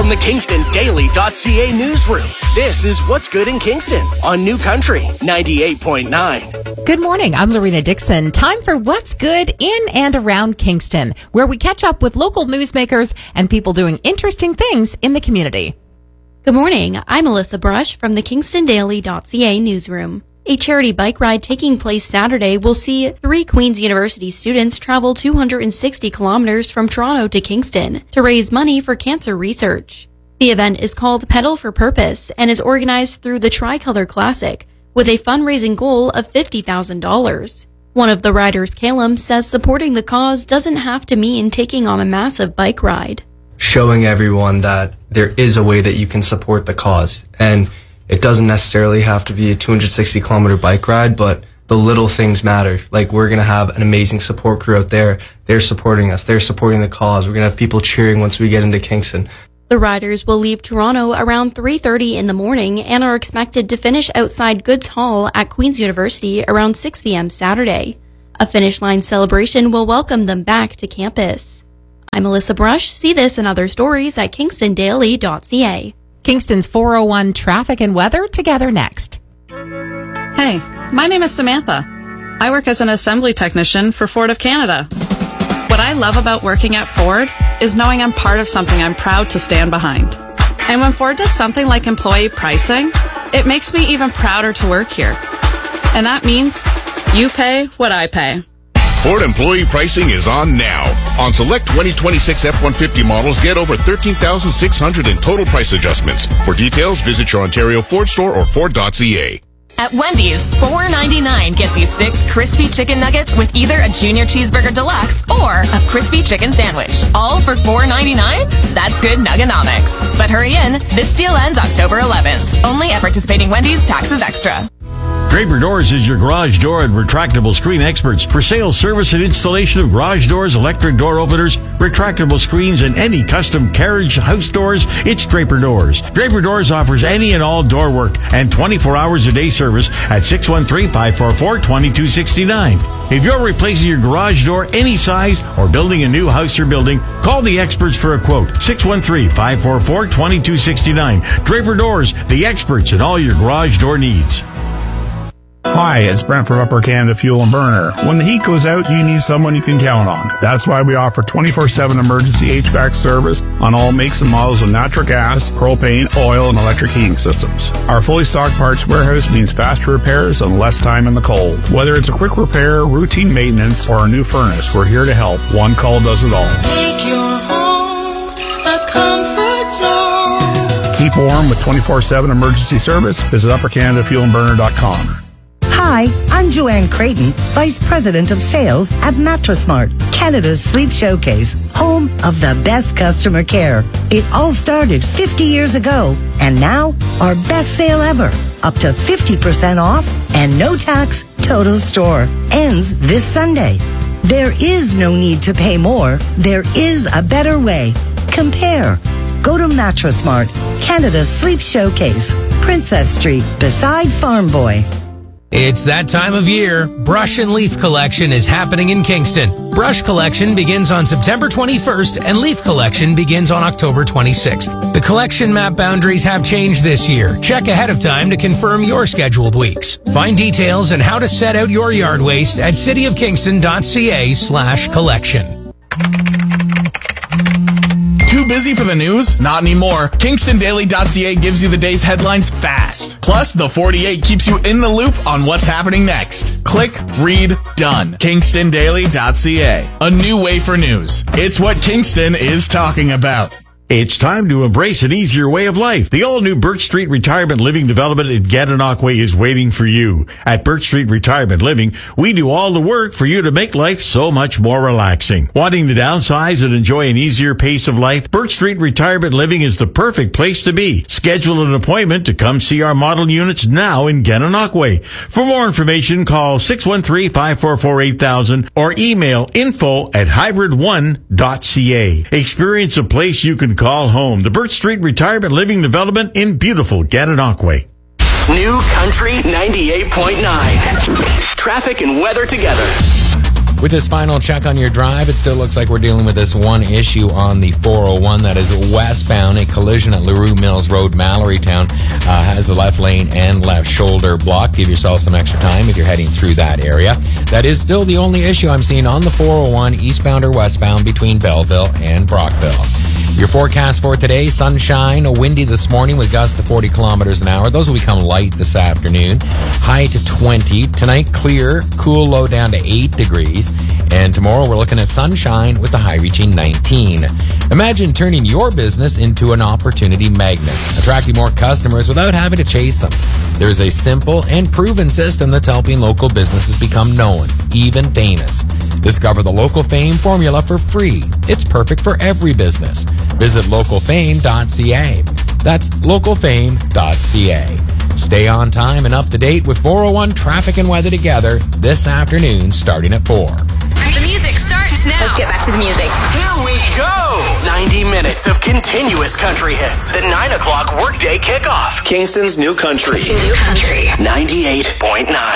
From the KingstonDaily.ca newsroom, this is What's Good in Kingston on New Country 98.9. Good morning. I'm Lorena Dixon. Time for What's Good in and around Kingston, where we catch up with local newsmakers and people doing interesting things in the community. Good morning. I'm Alyssa Brush from the KingstonDaily.ca newsroom. A charity bike ride taking place Saturday will see 3 Queen's University students travel 260 kilometers from Toronto to Kingston to raise money for cancer research. The event is called Pedal for Purpose and is organized through the Tricolor Classic with a fundraising goal of $50,000. One of the riders, Calum, says supporting the cause doesn't have to mean taking on a massive bike ride. Showing everyone that there is a way that you can support the cause, and it doesn't necessarily have to be a 260 kilometer bike ride, but the little things matter. Like, we're going to have an amazing support crew out there. They're supporting us. They're supporting the cause. We're going to have people cheering once we get into Kingston. The riders will leave Toronto around 3:30 in the morning and are expected to finish outside Goods Hall at Queen's University around 6 p.m. Saturday. A finish line celebration will welcome them back to campus. I'm Alyssa Brush. See this and other stories at KingstonDaily.ca. Kingston's 401 traffic and weather together next. Hey, my name is Samantha. I work as an assembly technician for Ford of Canada. What I love about working at Ford is knowing I'm part of something I'm proud to stand behind. And when Ford does something like employee pricing, it makes me even prouder to work here. And that means you pay what I pay. Ford employee pricing is on now. On select 2026 F-150 models, get over $13,600 in total price adjustments. For details, visit your Ontario Ford store or Ford.ca. At Wendy's, $4.99 gets you 6 crispy chicken nuggets with either a Junior Cheeseburger Deluxe or a crispy chicken sandwich. All for $4.99? That's good nuggonomics. But hurry in, this deal ends October 11th. Only at participating Wendy's, taxes extra. Draper Doors is your garage door and retractable screen experts for sales, service, and installation of garage doors, electric door openers, retractable screens, and any custom carriage house doors. It's Draper Doors. Draper Doors offers any and all door work and 24 hours a day service at 613-544-2269. If you're replacing your garage door any size or building a new house or building, call the experts for a quote. 613-544-2269. Draper Doors, the experts in all your garage door needs. Hi, it's Brent from Upper Canada Fuel and Burner. When the heat goes out, you need someone you can count on. That's why we offer 24/7 emergency HVAC service on all makes and models of natural gas, propane, oil, and electric heating systems. Our fully stocked parts warehouse means faster repairs and less time in the cold. Whether it's a quick repair, routine maintenance, or a new furnace, we're here to help. One call does it all. Make your home a comfort zone. Keep warm with 24/7 emergency service. Visit uppercanadafuelandburner.com. Hi, I'm Joanne Creighton, Vice President of Sales at Mattress Mart, Canada's sleep showcase, home of the best customer care. It all started 50 years ago, and now our best sale ever, up to 50% off and no tax, total store, ends this Sunday. There is no need to pay more. There is a better way. Compare. Go to Mattress Mart, Canada's sleep showcase, Princess Street, beside Farm Boy. It's that time of year. Brush and Leaf Collection is happening in Kingston. Brush Collection begins on September 21st and Leaf Collection begins on October 26th. The collection map boundaries have changed this year. Check ahead of time to confirm your scheduled weeks. Find details on how to set out your yard waste at cityofkingston.ca/collection. Too busy for the news? Not anymore. KingstonDaily.ca gives you the day's headlines fast. Plus, the 48 keeps you in the loop on what's happening next. Click, read, done. KingstonDaily.ca. A new way for news. It's what Kingston is talking about. It's time to embrace an easier way of life. The all-new Birch Street Retirement Living Development in Gananoque is waiting for you. At Birch Street Retirement Living, we do all the work for you to make life so much more relaxing. Wanting to downsize and enjoy an easier pace of life? Birch Street Retirement Living is the perfect place to be. Schedule an appointment to come see our model units now in Gananoque. For more information, call 613-544-8000 or email info@hybrid1.ca. Experience a place you can call home. The Birch Street Retirement Living Development in beautiful Gananoque. New Country 98.9. Traffic and weather together. With this final check on your drive, it still looks like we're dealing with this one issue on the 401 that is westbound. A collision at LaRue Mills Road, Mallorytown, has the left lane and left shoulder blocked. Give yourself some extra time if you're heading through that area. That is still the only issue I'm seeing on the 401 eastbound or westbound between Belleville and Brockville. Your forecast for today, sunshine, windy this morning with gusts to 40 kilometers an hour. Those will become light this afternoon. High to 20. Tonight, clear, cool low down to 8 degrees. And tomorrow, we're looking at sunshine with the high reaching 19. Imagine turning your business into an opportunity magnet, attracting more customers without having to chase them. There's a simple and proven system that's helping local businesses become known, even famous. Discover the Local Fame formula for free. It's perfect for every business. Visit localfame.ca. That's localfame.ca. Stay on time and up to date with 401 traffic and weather together this afternoon starting at 4. The music starts now. Let's get back to the music. Here we go. 90 minutes of continuous country hits. The 9 o'clock workday kickoff. Kingston's New Country. New Country. 98.9.